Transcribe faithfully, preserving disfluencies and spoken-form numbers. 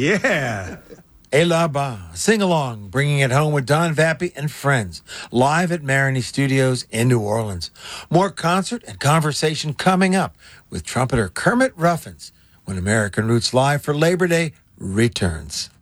Yeah. Et là-bas, sing along, bringing it home with Don Vappy and friends, live at Marigny Studios in New Orleans. More concert and conversation coming up with trumpeter Kermit Ruffins when American Roots Live for Labor Day returns.